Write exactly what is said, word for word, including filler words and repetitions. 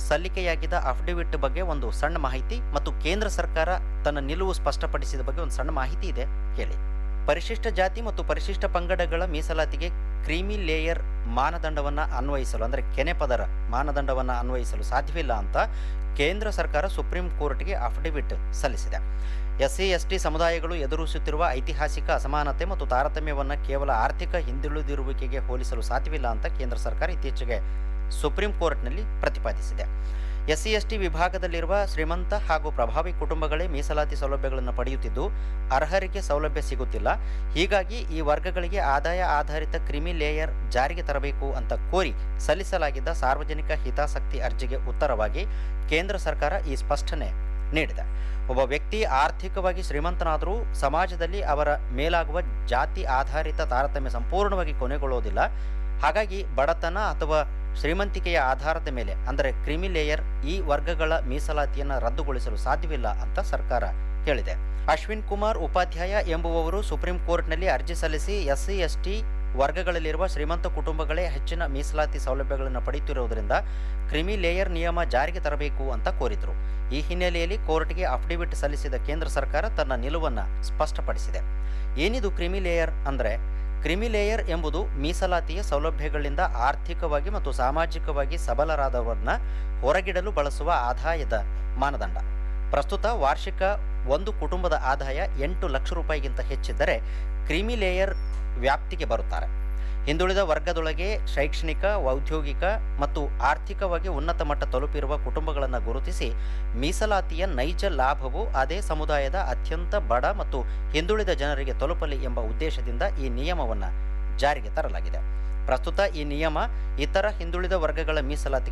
ಸಲ್ಲಿಕೆಯಾಗಿದ್ದ affidavit ಬಗ್ಗೆ ಒಂದು ಸಣ್ಣ ಮಾಹಿತಿ ಮತ್ತು ಕೇಂದ್ರ ಸರ್ಕಾರ ತನ್ನ ನಿಲುವು ಸ್ಪಷ್ಟಪಡಿಸಿದ ಬಗ್ಗೆ ಒಂದು ಸಣ್ಣ ಮಾಹಿತಿ ಇದೆ, ಕೇಳಿ. ಪರಿಶಿಷ್ಟ ಜಾತಿ ಮತ್ತು ಪರಿಶಿಷ್ಟ ಪಂಗಡಗಳ ಮೀಸಲಾತಿಗೆ ಕ್ರೀಮಿ ಲೇಯರ್ ಮಾನದಂಡವನ್ನು ಅನ್ವಯಿಸಲು ಅಂದರೆ ಕೆನೆ ಪದರ ಮಾನದಂಡವನ್ನು ಅನ್ವಯಿಸಲು ಸಾಧ್ಯವಿಲ್ಲ ಅಂತ ಕೇಂದ್ರ ಸರ್ಕಾರ ಸುಪ್ರೀಂ ಕೋರ್ಟ್ಗೆ ಅಫಿಡವಿಟ್ ಸಲ್ಲಿಸಿದೆ. ಎಸ್ಸಿ ಎಸ್ಟಿ ಸಮುದಾಯಗಳು ಎದುರಿಸುತ್ತಿರುವ ಐತಿಹಾಸಿಕ ಅಸಮಾನತೆ ಮತ್ತು ತಾರತಮ್ಯವನ್ನು ಕೇವಲ ಆರ್ಥಿಕ ಹಿಂದುಳಿದಿರುವಿಕೆಗೆ ಹೋಲಿಸಲು ಸಾಧ್ಯವಿಲ್ಲ ಅಂತ ಕೇಂದ್ರ ಸರ್ಕಾರ ಇತ್ತೀಚೆಗೆ ಸುಪ್ರೀಂ ಕೋರ್ಟ್ನಲ್ಲಿ ಪ್ರತಿಪಾದಿಸಿದೆ. ಎಸ್ಸಿ ಎಸ್ಟಿ ವಿಭಾಗದಲ್ಲಿರುವ ಶ್ರೀಮಂತ ಹಾಗೂ ಪ್ರಭಾವಿ ಕುಟುಂಬಗಳೇ ಮೀಸಲಾತಿ ಸೌಲಭ್ಯಗಳನ್ನು ಪಡೆಯುತ್ತಿದ್ದು ಅರ್ಹರಿಗೆ ಸೌಲಭ್ಯ ಸಿಗುತ್ತಿಲ್ಲ. ಹೀಗಾಗಿ ಈ ವರ್ಗಗಳಿಗೆ ಆದಾಯ ಆಧಾರಿತ ಕ್ರಿಮಿ ಲೇಯರ್ ಜಾರಿಗೆ ತರಬೇಕು ಅಂತ ಕೋರಿ ಸಲ್ಲಿಸಲಾಗಿದ್ದ ಸಾರ್ವಜನಿಕ ಹಿತಾಸಕ್ತಿ ಅರ್ಜಿಗೆ ಉತ್ತರವಾಗಿ ಕೇಂದ್ರ ಸರ್ಕಾರ ಈ ಸ್ಪಷ್ಟನೆ ನೀಡಿದೆ. ಒಬ್ಬ ವ್ಯಕ್ತಿ ಆರ್ಥಿಕವಾಗಿ ಶ್ರೀಮಂತನಾದರೂ ಸಮಾಜದಲ್ಲಿ ಅವರ ಮೇಲಾಗುವ ಜಾತಿ ಆಧಾರಿತ ತಾರತಮ್ಯ ಸಂಪೂರ್ಣವಾಗಿ ಕೊನೆಗೊಳ್ಳುವುದಿಲ್ಲ. ಹಾಗಾಗಿ ಬಡತನ ಅಥವಾ ಶ್ರೀಮಂತಿಕೆಯ ಆಧಾರದ ಮೇಲೆ ಅಂದರೆ ಕ್ರಿಮಿ ಲೇಯರ್ ಈ ವರ್ಗಗಳ ಮೀಸಲಾತಿಯನ್ನು ರದ್ದುಗೊಳಿಸಲು ಸಾಧ್ಯವಿಲ್ಲ ಅಂತ ಸರ್ಕಾರ ಹೇಳಿದೆ. ಅಶ್ವಿನ್ ಕುಮಾರ್ ಉಪಾಧ್ಯಾಯ ಎಂಬುವವರು ಸುಪ್ರೀಂ ಕೋರ್ಟ್ನಲ್ಲಿ ಅರ್ಜಿ ಸಲ್ಲಿಸಿ ಎಸ್ಸಿ ಎಸ್ಟಿ ವರ್ಗಗಳಲ್ಲಿರುವ ಶ್ರೀಮಂತ ಕುಟುಂಬಗಳೇ ಹೆಚ್ಚಿನ ಮೀಸಲಾತಿ ಸೌಲಭ್ಯಗಳನ್ನು ಪಡೆಯುತ್ತಿರುವುದರಿಂದ ಕ್ರಿಮಿ ಲೇಯರ್ ನಿಯಮ ಜಾರಿಗೆ ತರಬೇಕು ಅಂತ ಕೋರಿದರು. ಈ ಹಿನ್ನೆಲೆಯಲ್ಲಿ ಕೋರ್ಟ್ಗೆ ಅಫಿಡವಿಟ್ ಸಲ್ಲಿಸಿದ ಕೇಂದ್ರ ಸರ್ಕಾರ ತನ್ನ ನಿಲುವನ್ನು ಸ್ಪಷ್ಟಪಡಿಸಿದೆ. ಏನಿದು ಕ್ರಿಮಿ ಲೇಯರ್ ಅಂದರೆ, ಕ್ರಿಮಿ ಲೇಯರ್ ಎಂಬುದು ಮೀಸಲಾತಿಯ ಸೌಲಭ್ಯಗಳಿಂದ ಆರ್ಥಿಕವಾಗಿ ಮತ್ತು ಸಾಮಾಜಿಕವಾಗಿ ಸಬಲರಾದವರನ್ನ ಹೊರಗಿಡಲು ಬಳಸುವ ಆದಾಯದ ಮಾನದಂಡ. ಪ್ರಸ್ತುತ ವಾರ್ಷಿಕ ಒಂದು ಕುಟುಂಬದ ಆದಾಯ ಎಂಟು ಲಕ್ಷ ರೂಪಾಯಿಗಿಂತ ಹೆಚ್ಚಿದ್ದರೆ ಕ್ರಿಮಿ ಲೇಯರ್ ವ್ಯಾಪ್ತಿಗೆ ಬರುತ್ತಾರೆ. ಹಿಂದುಳಿದ ವರ್ಗದೊಳಗೆ ಶೈಕ್ಷಣಿಕ, ಔದ್ಯೋಗಿಕ ಮತ್ತು ಆರ್ಥಿಕವಾಗಿ ಉನ್ನತ ಮಟ್ಟ ತಲುಪಿರುವ ಕುಟುಂಬಗಳನ್ನು ಗುರುತಿಸಿ ಮೀಸಲಾತಿಯ ನೈಜ ಲಾಭವು ಅದೇ ಸಮುದಾಯದ ಅತ್ಯಂತ ಬಡ ಮತ್ತು ಹಿಂದುಳಿದ ಜನರಿಗೆ ತಲುಪಲಿ ಎಂಬ ಉದ್ದೇಶದಿಂದ ಈ ನಿಯಮವನ್ನು ಜಾರಿಗೆ ತರಲಾಗಿದೆ. ಪ್ರಸ್ತುತ ಈ ನಿಯಮ ಇತರ ಹಿಂದುಳಿದ ವರ್ಗಗಳ ಮೀಸಲಾತಿಗೆ